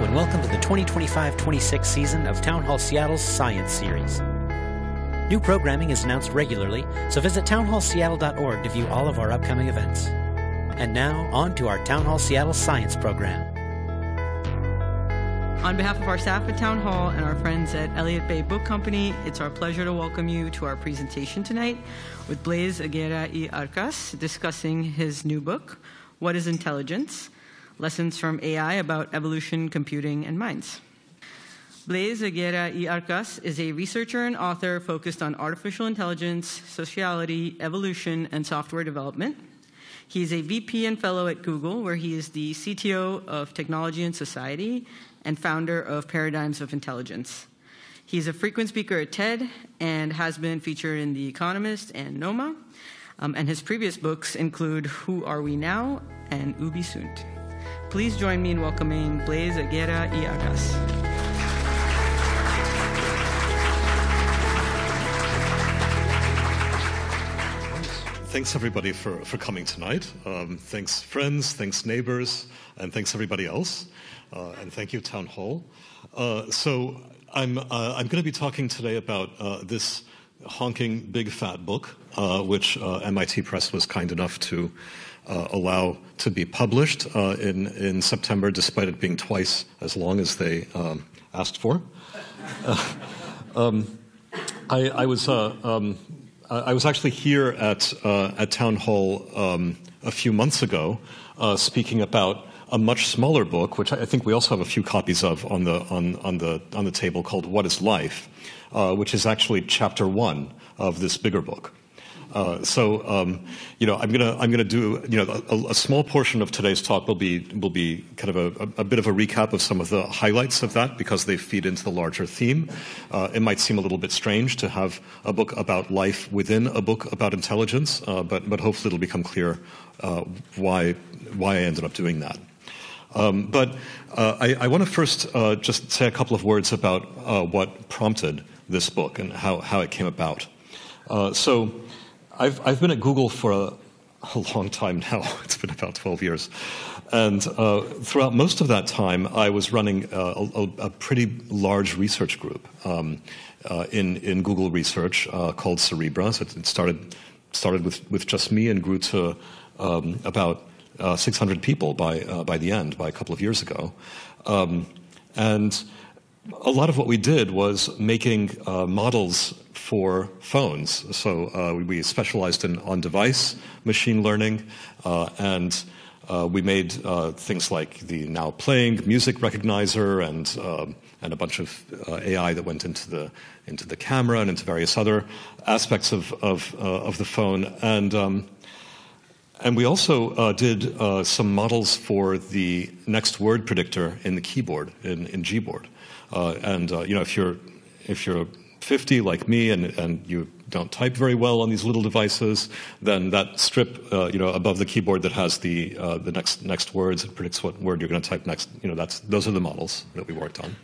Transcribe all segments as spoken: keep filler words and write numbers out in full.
and welcome to the twenty twenty-five twenty-six season of Town Hall Seattle's Science Series. New programming is announced regularly, so visit town hall seattle dot org to view all of our upcoming events. And now, on to our Town Hall Seattle Science program. On behalf of our staff at Town Hall and our friends at Elliott Bay Book Company, it's our pleasure to welcome you to our presentation tonight with Blaise Aguirre y Arcas discussing his new book, What is Intelligence? Lessons from A I about Evolution, Computing, and Minds. Blaise Aguirre y Arcas is a researcher and author focused on artificial intelligence, sociality, evolution, and software development. He is a V P and fellow at Google, where he is the C T O of Technology and Society and founder of Paradigms of Intelligence. He's a frequent speaker at TED and has been featured in The Economist and NOMA. Um, and his previous books include Who Are We Now and Ubi Sunt. Please join me in welcoming Blaise Aguirre y Arcas. Thanks, everybody, for, for coming tonight. Um, thanks, friends, thanks, neighbors, and thanks, everybody else. Uh, and thank you, Town Hall. Uh, so I'm, uh, I'm going to be talking today about uh, this honking big fat book, uh, which uh, M I T Press was kind enough to uh, allow to be published uh, in, in September, despite it being twice as long as they um, asked for. Uh, um, I, I was... Uh, um, I was actually here at uh, at Town Hall um, a few months ago, uh, speaking about a much smaller book, which I think we also have a few copies of on the on, on the on the table, called "What Is Life," uh, which is actually chapter one of this bigger book. Uh, so, um, you know, I'm gonna I'm gonna do you know a, a small portion of today's talk will be will be kind of a, a bit of a recap of some of the highlights of that, because they feed into the larger theme. Uh, it might seem a little bit strange to have a book about life within a book about intelligence, uh, but but hopefully it'll become clear uh, why why I ended up doing that. Um, but uh, I, I want to first uh, just say a couple of words about uh, what prompted this book and how how it came about. Uh, so. I've, I've been at Google for a, a long time now. It's been about twelve years. And uh, throughout most of that time, I was running a, a, a pretty large research group um, uh, in, in Google Research uh, called Cerebra. So it started, started with, with just me and grew to um, about uh, six hundred people by, uh, by the end, by a couple of years ago. Um, and a lot of what we did was making uh, models for phones. So uh, we specialized in on-device machine learning, uh, and uh, we made uh, things like the now playing music recognizer and uh, and a bunch of uh, A I that went into the into the camera and into various other aspects of of, uh, of the phone. And um, and we also uh, did uh, some models for the next word predictor in the keyboard in, in Gboard. Uh, and uh, you know, if you're if you're fifty like me and, and you don't type very well on these little devices, then that strip uh, you know above the keyboard that has the uh, the next next words, it predicts what word you're going to type next. You know, that's those are the models that we worked on,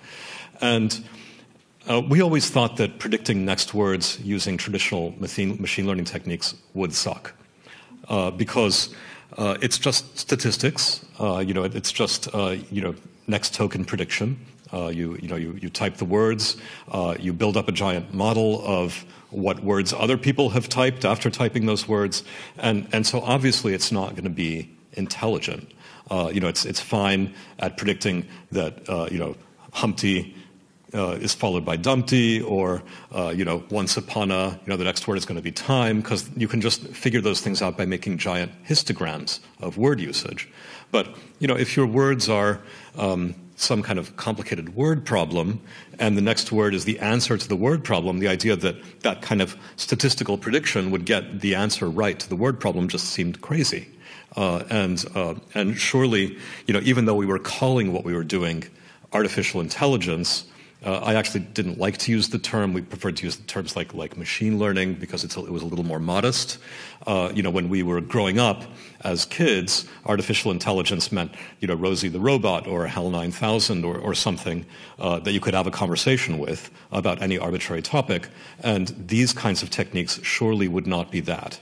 and uh, we always thought that predicting next words using traditional machine machine learning techniques would suck uh, because uh, it's just statistics. Uh, you know, it, it's just uh, you know next token prediction. Uh, you, you know, you, you type the words, uh, you build up a giant model of what words other people have typed after typing those words, and, and so obviously it's not going to be intelligent. Uh, you know, it's it's fine at predicting that uh, you know Humpty uh, is followed by Dumpty, or uh, you know once upon a you know the next word is going to be time, because you can just figure those things out by making giant histograms of word usage. But you know, if your words are um, some kind of complicated word problem, and the next word is the answer to the word problem, the idea that that kind of statistical prediction would get the answer right to the word problem just seemed crazy. Uh, and uh, and surely, you know, even though we were calling what we were doing artificial intelligence, uh, I actually didn't like to use the term. We preferred to use the terms like like machine learning, because it's a, it was a little more modest. Uh, you know, when we were growing up as kids, artificial intelligence meant, you know, Rosie the robot or HAL nine thousand or, or something uh, that you could have a conversation with about any arbitrary topic. And these kinds of techniques surely would not be that.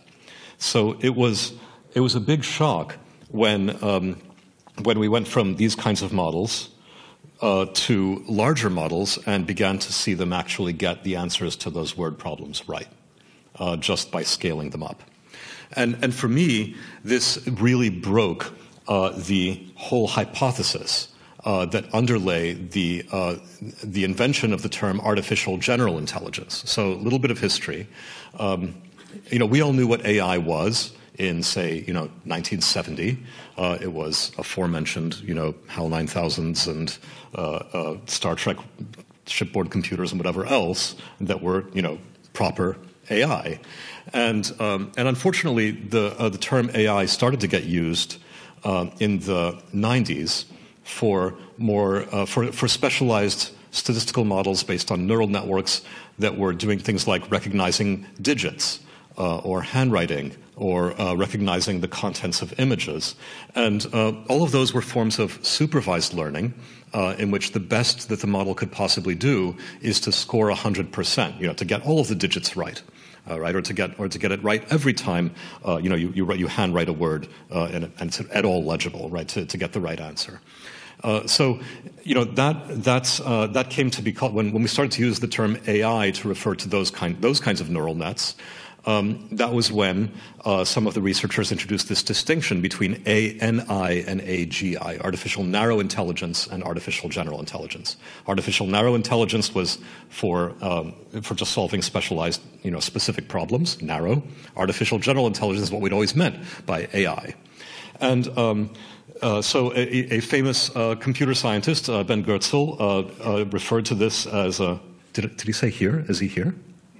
So it was it was a big shock when um, when we went from these kinds of models uh, to larger models and began to see them actually get the answers to those word problems right, uh, just by scaling them up. And, and for me, this really broke uh, the whole hypothesis uh, that underlay the, uh, the invention of the term artificial general intelligence. So a little bit of history. Um, you know, we all knew what A I was in, say, you know, nineteen seventy. Uh, it was aforementioned, you know, HAL nine thousands and uh, uh, Star Trek shipboard computers and whatever else that were, you know, proper A I. And, um, and unfortunately, the, uh, the term A I started to get used uh, in the nineties for more uh, for, for specialized statistical models based on neural networks that were doing things like recognizing digits uh, or handwriting or uh, recognizing the contents of images. And uh, all of those were forms of supervised learning uh, in which the best that the model could possibly do is to score one hundred percent, you know, to get all of the digits right. Uh, right, or to get or to get it right every time, uh, you know, you you, write, you handwrite a word uh, and, and it's at all legible, right, to, to get the right answer. Uh, so, you know, that that's uh, that came to be called when when we started to use the term A I to refer to those kind those kinds of neural nets. Um, that was when uh, some of the researchers introduced this distinction between A N I and A G I, artificial narrow intelligence and artificial general intelligence. Artificial narrow intelligence was for um, for just solving specialized, you know, specific problems, narrow. Artificial general intelligence is what we'd always meant by A I. And um, uh, so a, a famous uh, computer scientist, uh, Ben Goertzel, uh, uh, referred to this as a, did, did he say here? Is he here?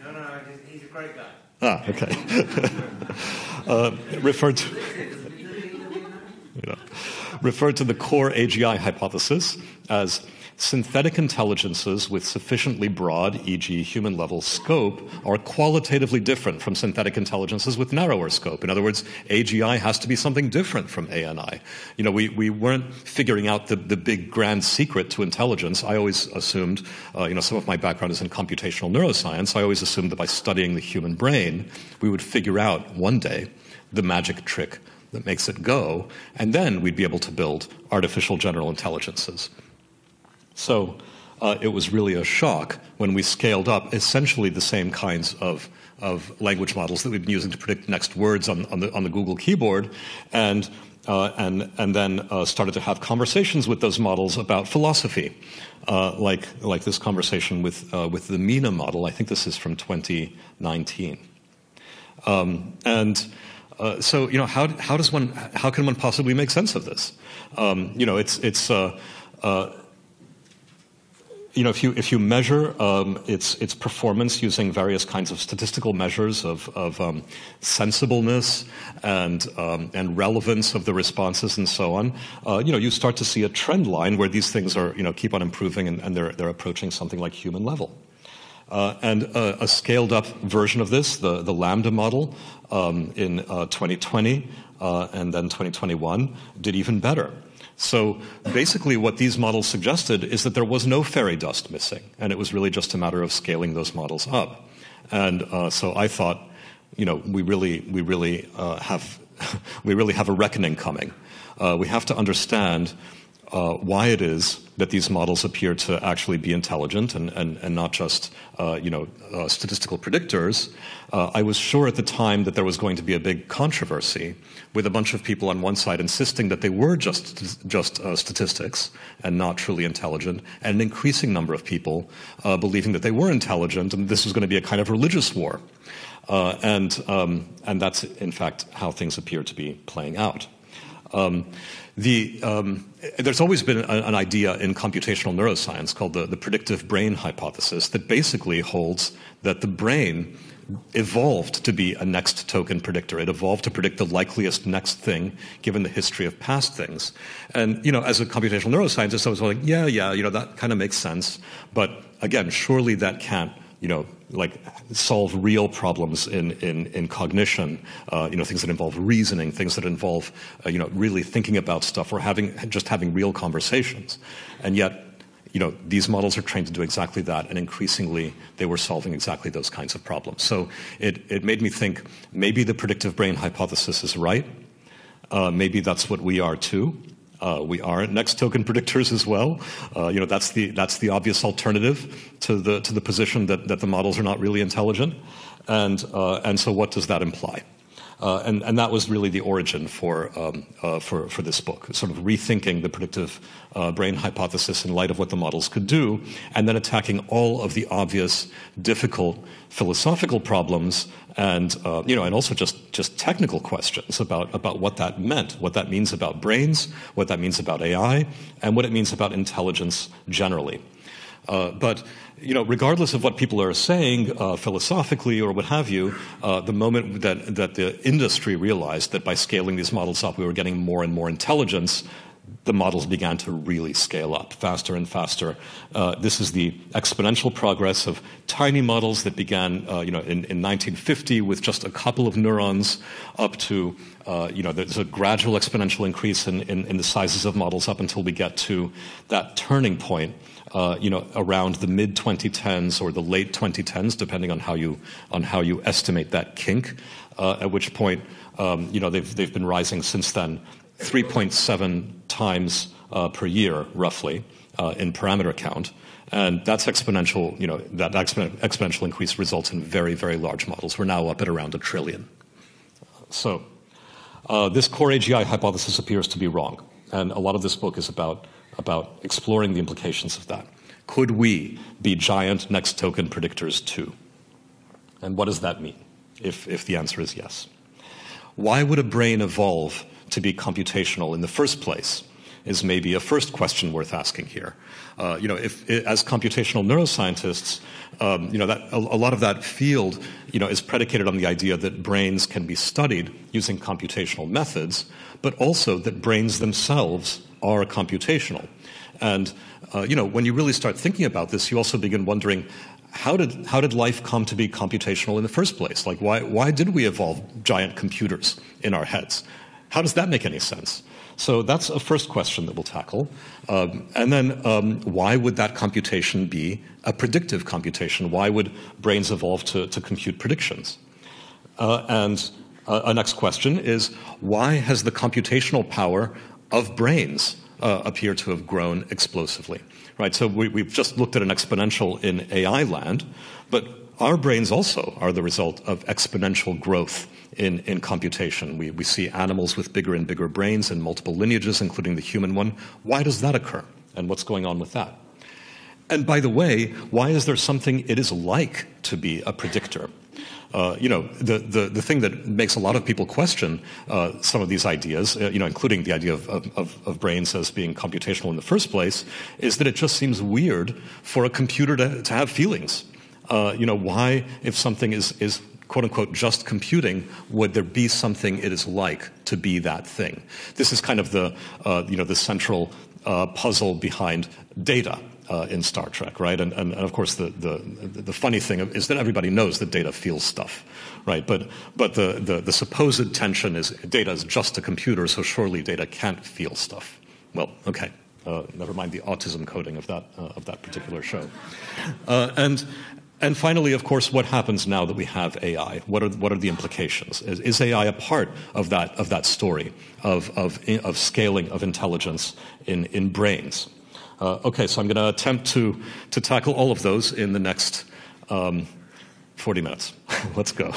Ah, okay. uh, referred to, you know, referred to the core A G I hypothesis as synthetic intelligences with sufficiently broad, for example human-level scope, are qualitatively different from synthetic intelligences with narrower scope. In other words, A G I has to be something different from A N I. You know, we, we weren't figuring out the, the big grand secret to intelligence. I always assumed, uh, you know, some of my background is in computational neuroscience. I always assumed that by studying the human brain, we would figure out one day the magic trick that makes it go, and then we'd be able to build artificial general intelligences. So uh, it was really a shock when we scaled up essentially the same kinds of, of language models that we've been using to predict next words on, on, the, on the Google keyboard, and, uh, and, and then uh, started to have conversations with those models about philosophy, uh, like, like this conversation with, uh, with the Mina model. I think this is from twenty nineteen. Um, and uh, so, you know, how, how, does one, how can one possibly make sense of this? Um, you know, it's... it's uh, uh, You know, if you if you measure um, its its performance using various kinds of statistical measures of of um, sensibleness and um, and relevance of the responses and so on, uh, you know, you start to see a trend line where these things are, you know, keep on improving and, and they're they're approaching something like human level. Uh, and uh, a scaled up version of this, the the Lambda model, um, in uh, twenty twenty uh, and then twenty twenty-one, did even better. So basically what these models suggested is that there was no fairy dust missing, and it was really just a matter of scaling those models up. And uh, so I thought, you know, we really, we really uh, have, we really have a reckoning coming. Uh, we have to understand uh, why it is that these models appear to actually be intelligent and, and, and not just, uh, you know, uh, statistical predictors. Uh, I was sure at the time that there was going to be a big controversy with a bunch of people on one side insisting that they were just just uh, statistics and not truly intelligent, and an increasing number of people uh, believing that they were intelligent, and this was going to be a kind of religious war. Uh, and um, and that's, in fact, how things appear to be playing out. Um, the, um, there's always been a, an idea in computational neuroscience called the, the predictive brain hypothesis that basically holds that the brain evolved to be a next token predictor. It evolved to predict the likeliest next thing given the history of past things. And, you know, as a computational neuroscientist, I was like, yeah, yeah, you know, that kind of makes sense. But again, surely that can't, you know, like solve real problems in, in, in cognition, uh, you know, things that involve reasoning, things that involve, uh, you know, really thinking about stuff or having, just having real conversations. And yet, you know, these models are trained to do exactly that, and increasingly they were solving exactly those kinds of problems. So it, it made me think maybe the predictive brain hypothesis is right. Uh, maybe that's what we are too. Uh, we are next token predictors as well. Uh, you know, that's the that's the obvious alternative to the to the position that, that the models are not really intelligent. And uh, and so what does that imply? Uh, and, and that was really the origin for, um, uh, for, for this book, sort of rethinking the predictive uh, brain hypothesis in light of what the models could do, and then attacking all of the obvious, difficult philosophical problems and, uh, you know, and also just, just technical questions about, about what that meant, what that means about brains, what that means about A I, and what it means about intelligence generally. Uh, but, you know, regardless of what people are saying uh, philosophically or what have you, uh, the moment that, that the industry realized that by scaling these models up we were getting more and more intelligence, the models began to really scale up faster and faster. Uh, this is the exponential progress of tiny models that began, uh, you know, in, in nineteen fifty with just a couple of neurons up to, uh, you know, there's a gradual exponential increase in, in, in the sizes of models up until we get to that turning point. Uh, you know, around the mid twenty tens or the late twenty tens, depending on how you on how you estimate that kink. Uh, at which point, um, you know, they've they've been rising since then, three point seven times uh, per year, roughly, uh, in parameter count, and that's exponential. You know, that expo- exponential increase results in very very large models. We're now up at around a trillion. So, uh, this core A G I hypothesis appears to be wrong, and a lot of this book is about. about exploring the implications of that. Could we be giant next token predictors too? And what does that mean, if, if the answer is yes? Why would a brain evolve to be computational in the first place is maybe a first question worth asking here. Uh, you know, if, as computational neuroscientists, um, you know, that, a, a lot of that field, you know, is predicated on the idea that brains can be studied using computational methods, but also that brains themselves are computational. And, uh, you know, when you really start thinking about this, you also begin wondering, how did, how did life come to be computational in the first place? Like, why, why did we evolve giant computers in our heads? How does that make any sense? So that's a first question that we'll tackle. Um, and then um, why would that computation be a predictive computation? Why would brains evolve to, to compute predictions? Uh, and uh, a next question is, why has the computational power of brains uh, appear to have grown explosively? Right, so we, we've just looked at an exponential in A I land, but our brains also are the result of exponential growth in, in computation. We, we see animals with bigger and bigger brains in multiple lineages, including the human one. Why does that occur? And what's going on with that? And by the way, why is there something it is like to be a predictor? Uh, you know, the, the, the thing that makes a lot of people question uh, some of these ideas, uh, you know, including the idea of, of, of brains as being computational in the first place, is that it just seems weird for a computer to, to have feelings. Uh, you know, why, if something is, is quote-unquote just computing, would there be something it is like to be that thing? This is kind of the, uh, you know, the central uh, puzzle behind data. Uh, in Star Trek, right? And, and, and of course, the, the the funny thing is that everybody knows that Data feels stuff, right? But but the, the, the supposed tension is Data is just a computer, so surely Data can't feel stuff. Well, okay, uh, never mind the autism coding of that uh, of that particular show. Uh, and and finally, of course, what happens now that we have A I? What are what are the implications? Is, is A I a part of that of that story of of of scaling of intelligence in in brains? Uh, okay, so I'm going to attempt to, to tackle all of those in the next um, forty minutes. Let's go.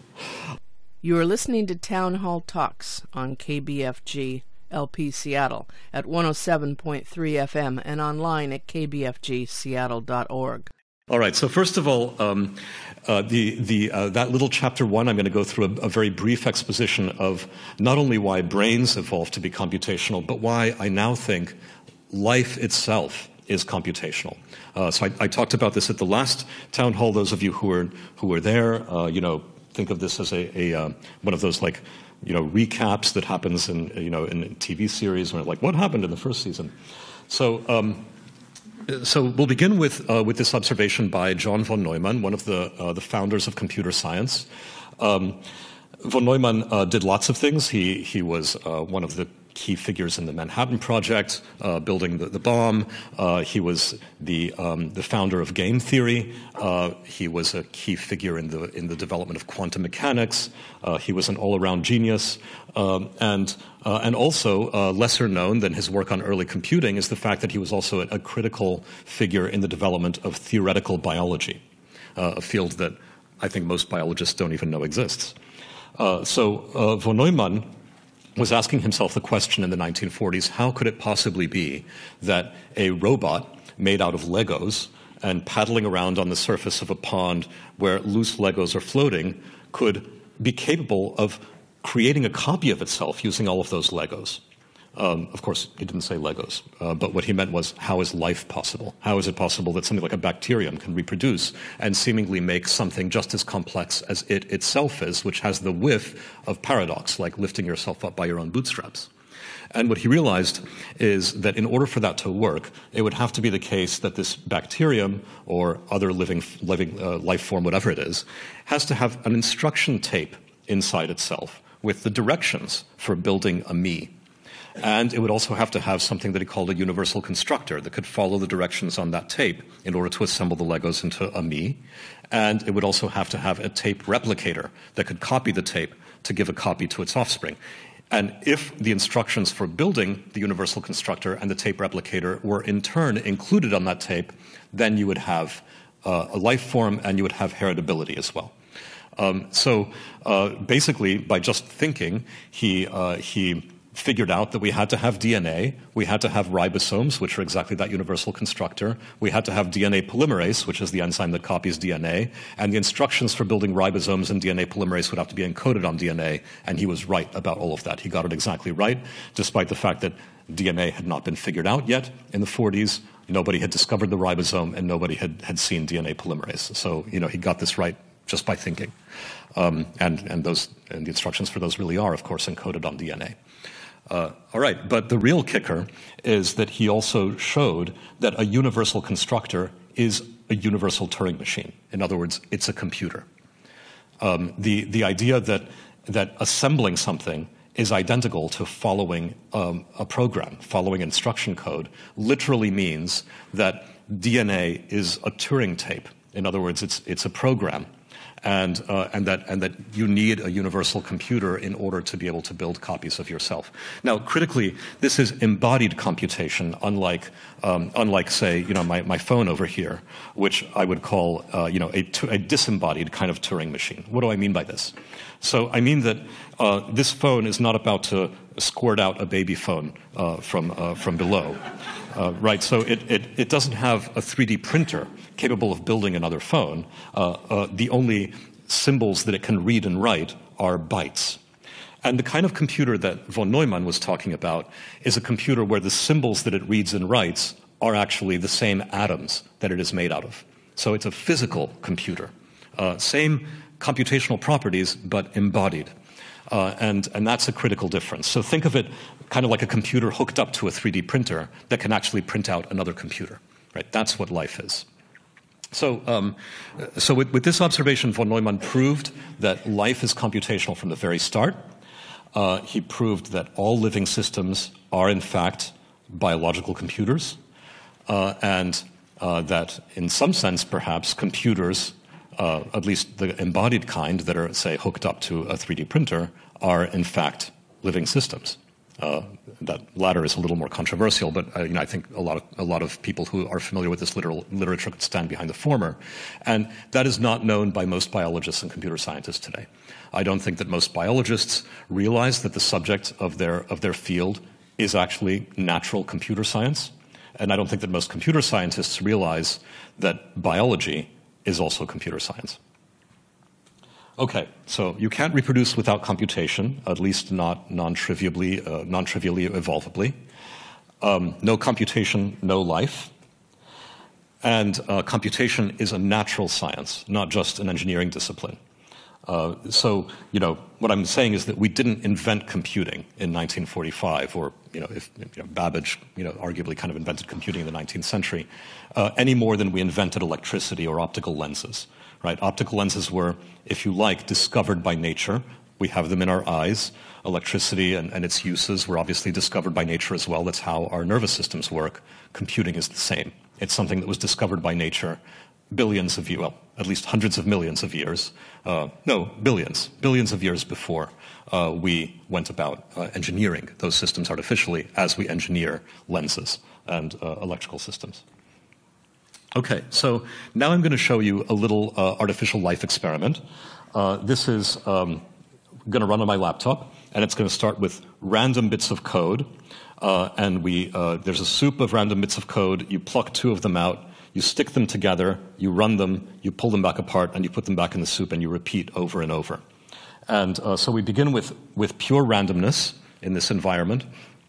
You are listening to Town Hall Talks on K B F G L P Seattle at one oh seven point three F M and online at k b f g seattle dot org. All right, so first of all, um, uh, the, the, uh, that little chapter one, I'm going to go through a, a very brief exposition of not only why brains evolved to be computational, but why I now think life itself is computational. Uh, so I, I talked about this at the last town hall. Those of you who were who were there, uh, you know, think of this as a, a uh, one of those like, you know, recaps that happens in you know in T V series where like what happened in the first season. So um, so we'll begin with uh, with this observation by John von Neumann, one of the uh, the founders of computer science. Um, Von Neumann uh, did lots of things. He he was uh, one of the key figures in the Manhattan Project, uh, building the, the bomb. Uh, he was the um, the founder of game theory. Uh, he was a key figure in the in the development of quantum mechanics. Uh, he was an all-around genius, um, and uh, and also uh, lesser known than his work on early computing is the fact that he was also a, a critical figure in the development of theoretical biology, uh, a field that I think most biologists don't even know exists. Uh, so uh, von Neumann was asking himself the question in the nineteen forties, how could it possibly be that a robot made out of Legos and paddling around on the surface of a pond where loose Legos are floating could be capable of creating a copy of itself using all of those Legos? Um, of course, he didn't say Legos, uh, but what he meant was, how is life possible? How is it possible that something like a bacterium can reproduce and seemingly make something just as complex as it itself is, which has the whiff of paradox, like lifting yourself up by your own bootstraps? And what he realized is that in order for that to work, it would have to be the case that this bacterium or other living, living uh, life form, whatever it is, has to have an instruction tape inside itself with the directions for building a me. And it would also have to have something that he called a universal constructor that could follow the directions on that tape in order to assemble the Legos into a me. And it would also have to have a tape replicator that could copy the tape to give a copy to its offspring. And if the instructions for building the universal constructor and the tape replicator were in turn included on that tape, then you would have uh, a life form and you would have heritability as well. Um, so uh, basically, by just thinking, he uh, he figured out that we had to have D N A, we had to have ribosomes, which are exactly that universal constructor, we had to have D N A polymerase, which is the enzyme that copies D N A, and the instructions for building ribosomes and D N A polymerase would have to be encoded on D N A, and he was right about all of that. He got it exactly right, despite the fact that D N A had not been figured out yet in the forties. Nobody had discovered the ribosome, and nobody had, had seen D N A polymerase. So, you know, he got this right just by thinking. Um, and, and, those, and the instructions for those really are, of course, encoded on D N A. Uh, all right, but the real kicker is that he also showed that a universal constructor is a universal Turing machine. In other words, it's a computer. Um, the, the idea that, that assembling something is identical to following um, a program, following instruction code, literally means that D N A is a Turing tape. In other words, it's, it's a program. And, uh, and, that, and that you need a universal computer in order to be able to build copies of yourself. Now, critically, this is embodied computation, unlike, um, unlike say, you know, my, my phone over here, which I would call, uh, you know, a, a disembodied kind of Turing machine. What do I mean by this? So I mean that uh, this phone is not about to squirt out a baby phone uh, from, uh, from below. Uh, right, so it, it, it doesn't have a three D printer capable of building another phone. Uh, uh, the only symbols that it can read and write are bytes. And the kind of computer that von Neumann was talking about is a computer where the symbols that it reads and writes are actually the same atoms that it is made out of. So it's a physical computer. Uh, same computational properties, but embodied. Uh, and, and that's a critical difference. So think of it kind of like a computer hooked up to a three D printer that can actually print out another computer. Right? That's what life is. So, um, so with, with this observation, von Neumann proved that life is computational from the very start. Uh, he proved that all living systems are, in fact, biological computers, uh, and uh, that, in some sense, perhaps, computers, uh, at least the embodied kind that are, say, hooked up to a three D printer, are, in fact, living systems. Uh, that latter is a little more controversial, but uh, you know, I think a lot of a lot of people who are familiar with this literal, literature could stand behind the former, and that is not known by most biologists and computer scientists today. I don't think that most biologists realize that the subject of their of their field is actually natural computer science, and I don't think that most computer scientists realize that biology is also computer science. Okay, so you can't reproduce without computation, at least not non-trivially, uh, non-trivially evolvably. Um, no computation, no life. And uh, computation is a natural science, not just an engineering discipline. Uh, so, you know, what I'm saying is that we didn't invent computing in nineteen forty-five, or, you know, if you know, Babbage, you know, arguably kind of invented computing in the nineteenth century, uh, any more than we invented electricity or optical lenses. Right? Optical lenses were, if you like, discovered by nature We have them in our eyes. Electricity and, and its uses were obviously discovered by nature as well. That's how our nervous systems work. Computing is the same. It's something that was discovered by nature billions of years, well, at least hundreds of millions of years, uh, no, billions, billions of years before uh, we went about uh, engineering those systems artificially as we engineer lenses and uh, electrical systems. Okay, so now I'm going to show you a little uh, artificial life experiment. Uh, this is um, going to run on my laptop, and it's going to start with random bits of code. Uh, and we uh, there's a soup of random bits of code. You pluck two of them out. You stick them together, you run them, you pull them back apart, and you put them back in the soup, and you repeat over and over. And uh, so we begin with, with pure randomness in this environment.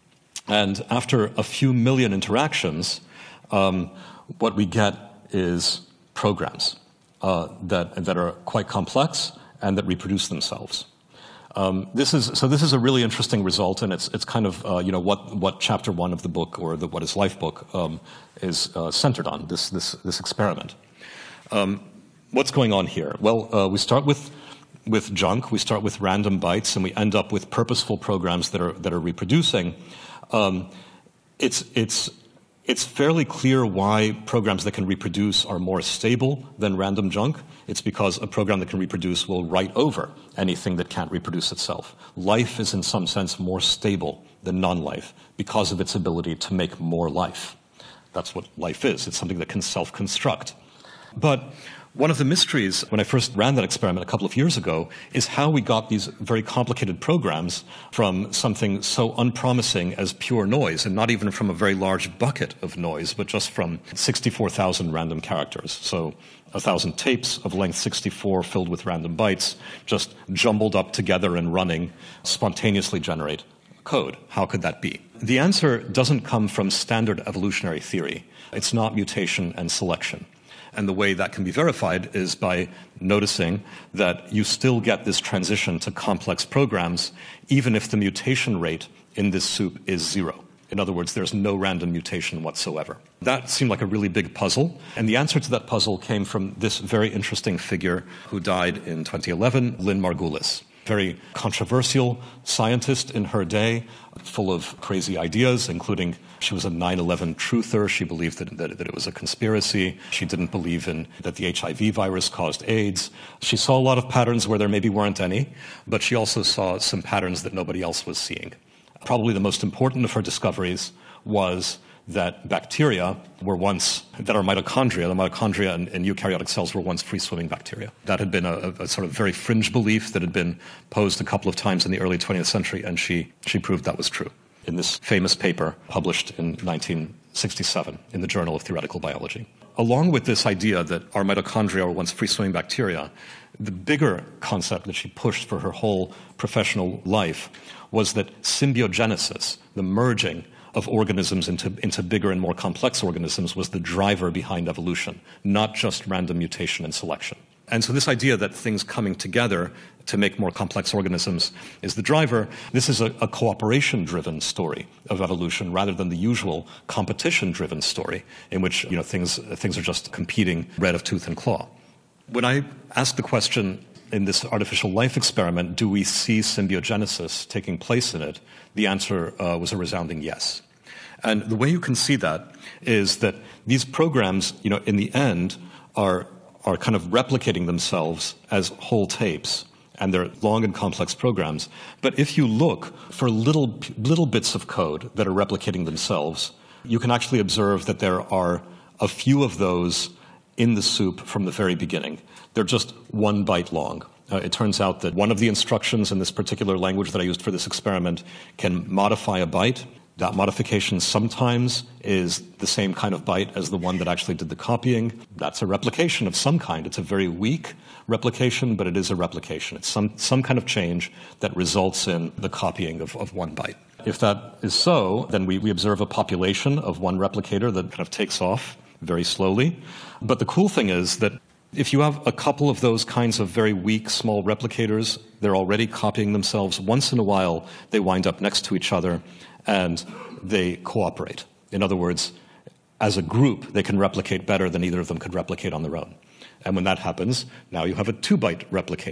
And after a few million interactions, um, what we get is programs uh, that, that are quite complex and that reproduce themselves. Um, this is, so this is a really interesting result, and it's, it's kind of uh, you know, what, what chapter one of the book, or the What is Life book, um, is uh, centered on, this, this, this experiment. Um, what's going on here? Well, uh, we start with, with junk, we start with random bytes, and we end up with purposeful programs that are, that are reproducing. Um, it's, it's, it's fairly clear why programs that can reproduce are more stable than random junk. It's because a program that can reproduce will write over anything that can't reproduce itself. Life is in some sense more stable than non-life because of its ability to make more life. That's what life is. It's something that can self-construct. But one of the mysteries when I first ran that experiment a couple of years ago is how we got these very complicated programs from something so unpromising as pure noise, and not even from a very large bucket of noise, but just from sixty-four thousand random characters. So one thousand tapes of length sixty-four filled with random bytes, just jumbled up together and running, spontaneously generate code. How could that be? The answer doesn't come from standard evolutionary theory. It's not mutation and selection. And the way that can be verified is by noticing that you still get this transition to complex programs, even if the mutation rate in this soup is zero. In other words, there's no random mutation whatsoever. That seemed like a really big puzzle, and the answer to that puzzle came from this very interesting figure who died in twenty eleven, Lynn Margulis. Very controversial scientist in her day, full of crazy ideas, including she was a nine eleven truther. She believed that, that, that it was a conspiracy. She didn't believe in that the H I V virus caused AIDS. She saw a lot of patterns where there maybe weren't any, but she also saw some patterns that nobody else was seeing. Probably the most important of her discoveries was that bacteria were once, that our mitochondria, the mitochondria in, in eukaryotic cells were once free-swimming bacteria. That had been a, a sort of very fringe belief that had been posed a couple of times in the early twentieth century, and she, she proved that was true in this famous paper published in nineteen sixty-seven in the Journal of Theoretical Biology. Along with this idea that our mitochondria were once free-swimming bacteria, the bigger concept that she pushed for her whole professional life was that symbiogenesis, the merging of organisms into, into bigger and more complex organisms, was the driver behind evolution, not just random mutation and selection. And so this idea that things coming together to make more complex organisms is the driver, this is a, a cooperation-driven story of evolution rather than the usual competition-driven story in which, you know, things, things are just competing red of tooth and claw. When I asked the question in this artificial life experiment, do we see symbiogenesis taking place in it? The answer uh, was a resounding yes. And the way you can see that is that these programs, you know, in the end, are are kind of replicating themselves as whole tapes, and they're long and complex programs. But if you look for little little bits of code that are replicating themselves, you can actually observe that there are a few of those in the soup from the very beginning. They're just one byte long. Uh, it turns out that one of the instructions in this particular language that I used for this experiment can modify a byte. That modification sometimes is the same kind of byte as the one that actually did the copying. That's a replication of some kind. It's a very weak replication, but it is a replication. It's some, some kind of change that results in the copying of, of one byte. If that is so, then we, we observe a population of one replicator that kind of takes off very slowly. But the cool thing is that if you have a couple of those kinds of very weak, small replicators, they're already copying themselves. Once in a while, they wind up next to each other, and they cooperate. In other words, as a group, they can replicate better than either of them could replicate on their own. And when that happens, now you have a two-byte replicator.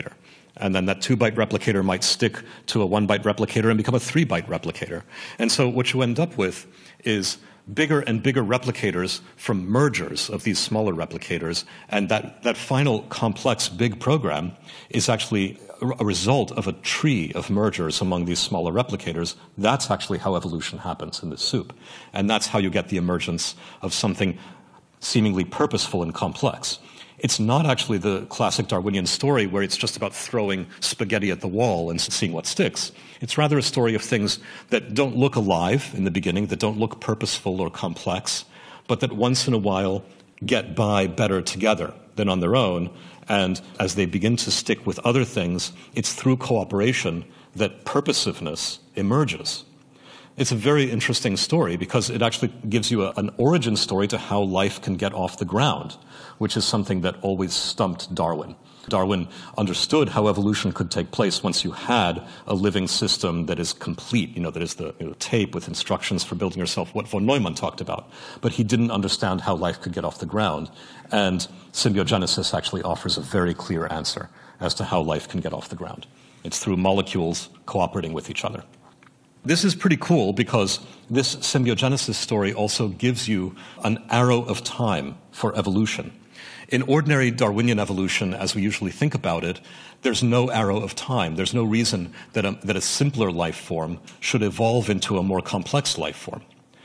And then that two-byte replicator might stick to a one-byte replicator and become a three-byte replicator. And so what you end up with is bigger and bigger replicators from mergers of these smaller replicators, and that, that final complex big program is actually a result of a tree of mergers among these smaller replicators. That's actually how evolution happens in this soup. And that's how you get the emergence of something seemingly purposeful and complex. It's not actually the classic Darwinian story where it's just about throwing spaghetti at the wall and seeing what sticks. It's rather a story of things that don't look alive in the beginning, that don't look purposeful or complex, but that once in a while get by better together than on their own. And as they begin to stick with other things, it's through cooperation that purposiveness emerges. It's a very interesting story because it actually gives you a, an origin story to how life can get off the ground, which is something that always stumped Darwin. Darwin understood how evolution could take place once you had a living system that is complete, you know, that is the you know, tape with instructions for building yourself, what von Neumann talked about. But he didn't understand how life could get off the ground. And symbiogenesis actually offers a very clear answer as to how life can get off the ground. It's through molecules cooperating with each other. This is pretty cool because this symbiogenesis story also gives you an arrow of time for evolution. In ordinary Darwinian evolution, as we usually think about it, there's no arrow of time. There's no reason that a, that a simpler life form should evolve into a more complex life form.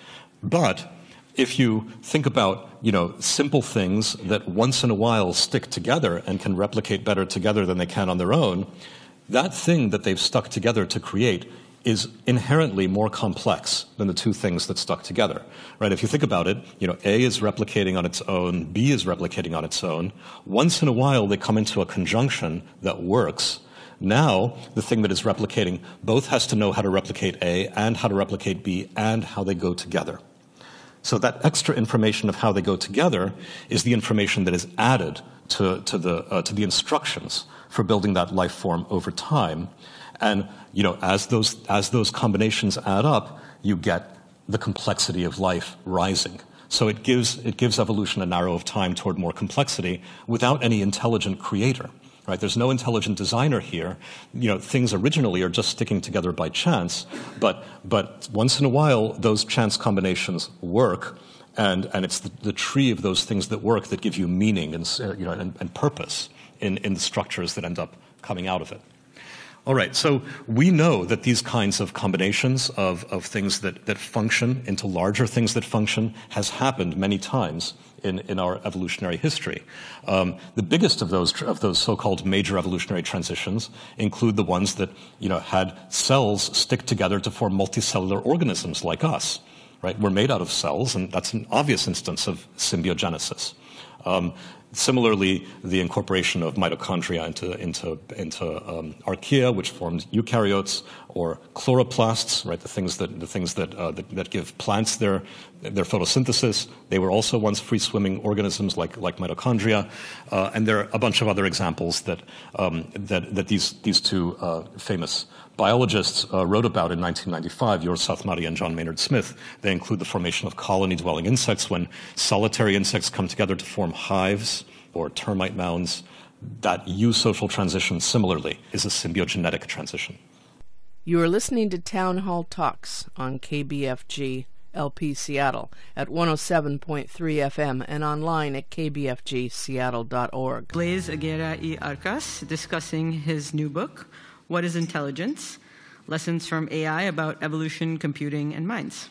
But if you think about, you know, simple things that once in a while stick together and can replicate better together than they can on their own, that thing that they've stuck together to create is inherently more complex than the two things that stuck together, right? If you think about it, you know, A is replicating on its own, B is replicating on its own. Once in a while, they come into a conjunction that works. Now, the thing that is replicating both has to know how to replicate A and how to replicate B and how they go together. So that extra information of how they go together is the information that is added to, to, the, uh, to the instructions for building that life form over time. And, you know, as those, as those combinations add up, you get the complexity of life rising. So it gives, it gives evolution an arrow of time toward more complexity without any intelligent creator, right? There's no intelligent designer here. You know, things originally are just sticking together by chance, but, but once in a while, those chance combinations work, and, and it's the, the tree of those things that work that give you meaning and, uh, you know, and, and purpose in, in the structures that end up coming out of it. All right, so we know that these kinds of combinations of, of things that, that function into larger things that function has happened many times in, in our evolutionary history. Um, the biggest of those of those so-called major evolutionary transitions include the ones that, you know, had cells stick together to form multicellular organisms like us. Right? We're made out of cells, and that's an obvious instance of symbiogenesis. Um, Similarly, the incorporation of mitochondria into, into, into um, archaea, which formed eukaryotes, or chloroplasts, right, the things that, the things that, uh, that, that give plants their, their photosynthesis. They were also once free-swimming organisms like, like mitochondria. Uh, and there are a bunch of other examples that, um, that, that these, these two uh, famous biologists uh, wrote about in nineteen ninety-five, Yor Sathmari and John Maynard Smith. They include the formation of colony-dwelling insects when solitary insects come together to form hives or termite mounds. That eusocial transition, similarly, is a symbiogenetic transition. You are listening to Town Hall Talks on K B F G L P Seattle at one oh seven point three F M and online at k b f g seattle dot org. Blaise Aguirre y Arcas discussing his new book, What is Intelligence? Lessons from A I about Evolution, Computing, and Minds.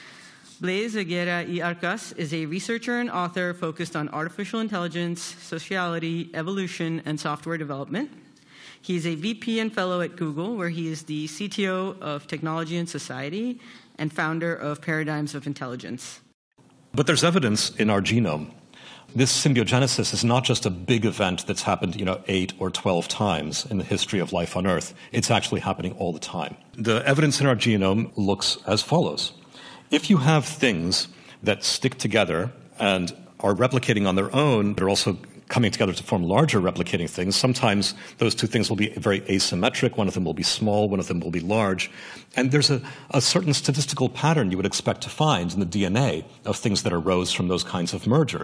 Blaise Aguirre y Arcas is a researcher and author focused on artificial intelligence, sociality, evolution, and software development. He is a V P and fellow at Google, where he is the C T O of Technology and Society and founder of Paradigms of Intelligence. But there's evidence in our genome. This symbiogenesis is not just a big event that's happened, you know, eight or twelve times in the history of life on Earth. It's actually happening all the time. The evidence in our genome looks as follows. If you have things that stick together and are replicating on their own, but are also coming together to form larger replicating things, sometimes those two things will be very asymmetric. One of them will be small, one of them will be large. And there's a, a certain statistical pattern you would expect to find in the D N A of things that arose from those kinds of mergers.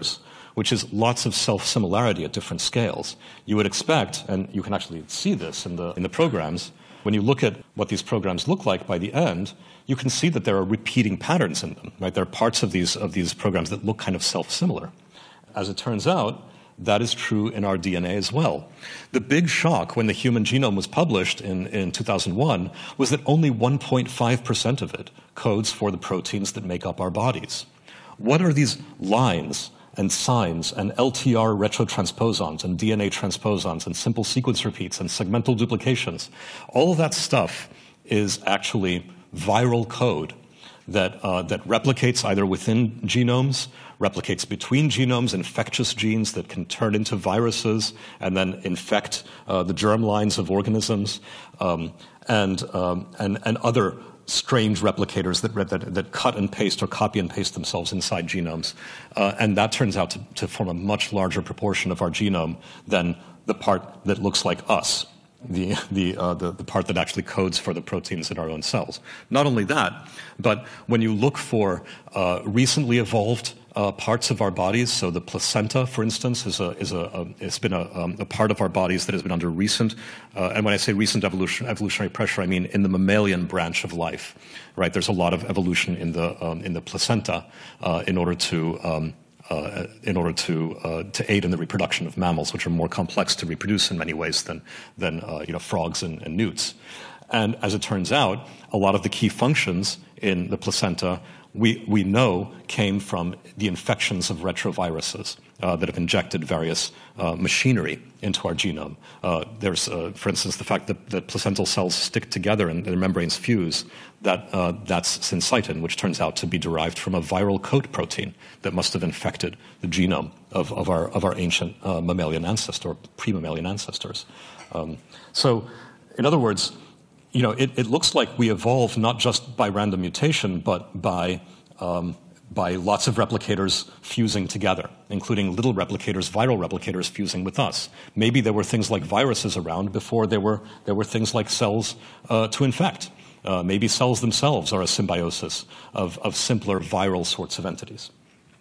which is lots of self-similarity at different scales. You would expect, and you can actually see this in the, in the programs, when you look at what these programs look like by the end, you can see that there are repeating patterns in them, right? There are parts of these, of these programs that look kind of self-similar. As it turns out, that is true in our D N A as well. The big shock when the Human Genome was published in, in two thousand one was that only one point five percent of it codes for the proteins that make up our bodies. What are these lines and signs and L T R retrotransposons and D N A transposons and simple sequence repeats and segmental duplications? All of that stuff is actually viral code that, uh, that replicates either within genomes, replicates between genomes, infectious genes that can turn into viruses and then infect uh, the germ lines of organisms, um, and, um, and, and other strange replicators that, that, that cut and paste or copy and paste themselves inside genomes. Uh, and that turns out to, to form a much larger proportion of our genome than the part that looks like us. The, the, uh, the, the part that actually codes for the proteins in our own cells. Not only that, but when you look for uh, recently evolved uh, parts of our bodies, so the placenta, for instance, is a, is a, a, it's been a, um, a part of our bodies that has been under recent, uh, and when I say recent evolution, evolutionary pressure, I mean in the mammalian branch of life, right? There's a lot of evolution in the, um, in the placenta uh, in order to um, Uh, in order to uh, to aid in the reproduction of mammals, which are more complex to reproduce in many ways than than uh, you know frogs and, and newts. And as it turns out, a lot of the key functions in the placenta we we know came from the infections of retroviruses uh, that have injected various uh, machinery into our genome. Uh, there's, uh, for instance, the fact that, that placental cells stick together and their membranes fuse. That uh, that's syncytin, which turns out to be derived from a viral coat protein that must have infected the genome of, of our of our ancient uh, mammalian ancestor, pre-mammalian ancestors. Um, so, in other words, you know, it, it looks like we evolved not just by random mutation, but by um, by lots of replicators fusing together, including little replicators, viral replicators fusing with us. Maybe there were things like viruses around before there were there were things like cells uh, to infect. Uh, maybe cells themselves are a symbiosis of, of simpler viral sorts of entities.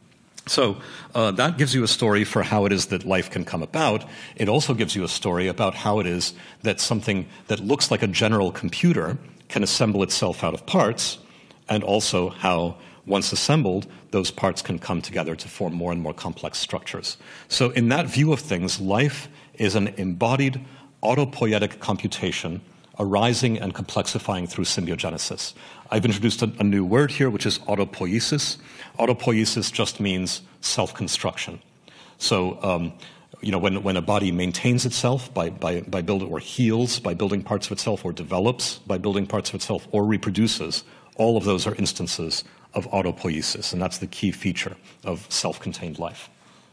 So uh, that gives you a story for how it is that life can come about. It also gives you a story about how it is that something that looks like a general computer can assemble itself out of parts, and also how, once assembled, those parts can come together to form more and more complex structures. So in that view of things, life is an embodied autopoietic computation arising and complexifying through symbiogenesis. I've introduced a, a new word here, which is autopoiesis. Autopoiesis just means self-construction. So, um, you know, when, when a body maintains itself by, by, by building, or heals by building parts of itself, or develops by building parts of itself, or reproduces, all of those are instances of autopoiesis, and that's the key feature of self-contained life.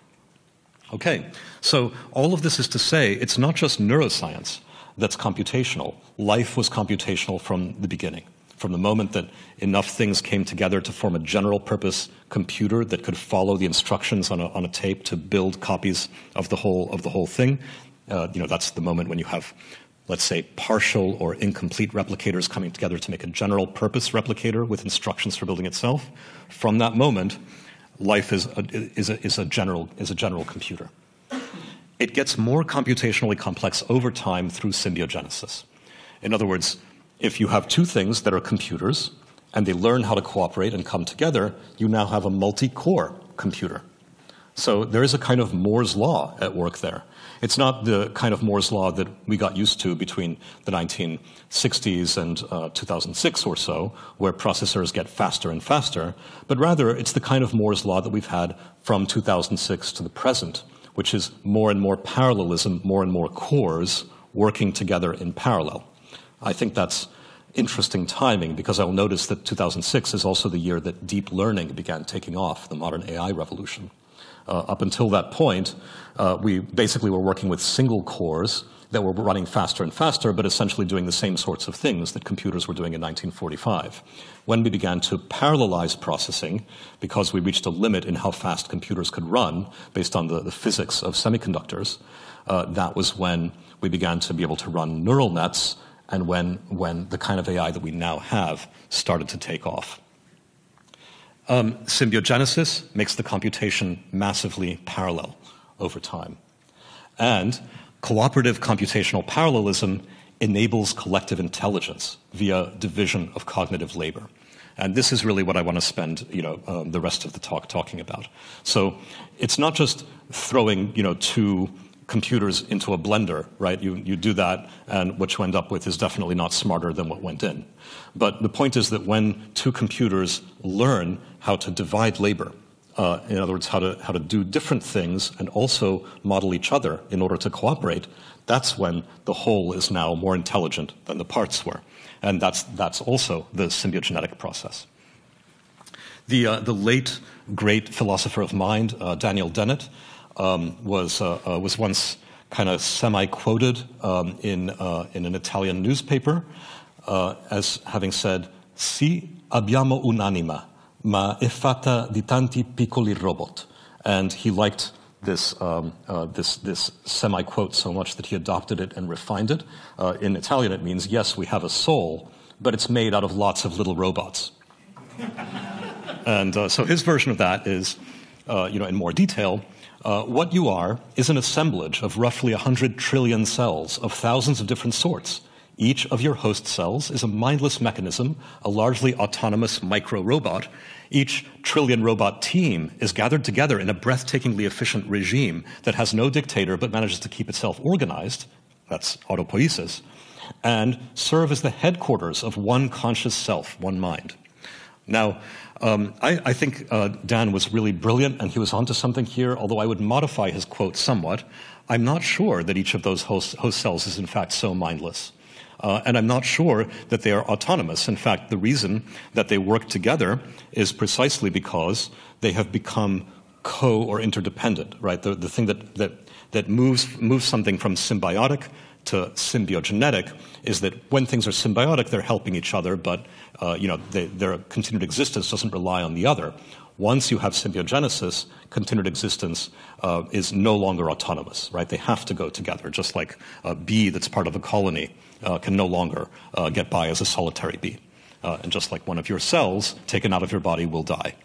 Okay, so all of this is to say, it's not just neuroscience that's computational. Life was computational from the beginning, from the moment that enough things came together to form a general-purpose computer that could follow the instructions on a, on a tape to build copies of the whole of the whole thing. Uh, you know, that's the moment when you have, let's say, partial or incomplete replicators coming together to make a general-purpose replicator with instructions for building itself. From that moment, life is a, is a, is a general is a general computer. It gets more computationally complex over time through symbiogenesis. In other words, if you have two things that are computers and they learn how to cooperate and come together, you now have a multi-core computer. So there is a kind of Moore's law at work there. It's not the kind of Moore's law that we got used to between the nineteen sixties and uh, two thousand six or so, where processors get faster and faster, but rather it's the kind of Moore's law that we've had from two thousand six to the present, which is more and more parallelism, more and more cores working together in parallel. I think that's interesting timing, because I'll notice that two thousand six is also the year that deep learning began taking off, the modern A I revolution. Uh, up until that point, uh, we basically were working with single cores that were running faster and faster, but essentially doing the same sorts of things that computers were doing in nineteen forty-five. When we began to parallelize processing, because we reached a limit in how fast computers could run based on the, the physics of semiconductors, uh, that was when we began to be able to run neural nets, and when, when the kind of A I that we now have started to take off. Um, symbiogenesis makes the computation massively parallel over time. And cooperative computational parallelism enables collective intelligence via division of cognitive labor. And this is really what I want to spend, you know, um, the rest of the talk talking about. So it's not just throwing, you know, two computers into a blender, right? You, you do that, and what you end up with is definitely not smarter than what went in. But the point is that when two computers learn how to divide labor, uh, in other words, how to, how to do different things and also model each other in order to cooperate, that's when the whole is now more intelligent than the parts were. And that's, that's also the symbiogenetic process. The, uh, the late, great philosopher of mind, uh, Daniel Dennett, um, was, uh, uh, was once kind of semi-quoted um, in, uh, in an Italian newspaper uh, as having said, "Sì, abbiamo un'anima, ma è fatta di tanti piccoli robot." And he liked this, um, uh, this, this semi-quote so much that he adopted it and refined it. Uh, in Italian, it means, yes, we have a soul, but it's made out of lots of little robots. And uh, so his version of that is, uh, you know, in more detail, uh, what you are is an assemblage of roughly one hundred trillion cells of thousands of different sorts. Each of your host cells is a mindless mechanism, a largely autonomous micro-robot. Each trillion robot team is gathered together in a breathtakingly efficient regime that has no dictator but manages to keep itself organized, that's autopoiesis, and serve as the headquarters of one conscious self, one mind. Now, um, I, I think uh, Dan was really brilliant and he was onto something here, although I would modify his quote somewhat. I'm not sure that each of those host, host cells is in fact so mindless. Uh, and I'm not sure that they are autonomous. In fact, the reason that they work together is precisely because they have become co- or interdependent, right? The, the thing that, that, that moves, moves something from symbiotic to symbiogenetic is that when things are symbiotic, they're helping each other, but uh, you know, they, their continued existence doesn't rely on the other. Once you have symbiogenesis, continued existence uh, is no longer autonomous, right? They have to go together, just like a bee that's part of a colony uh, can no longer uh, get by as a solitary bee. Uh, and just like one of your cells taken out of your body will die.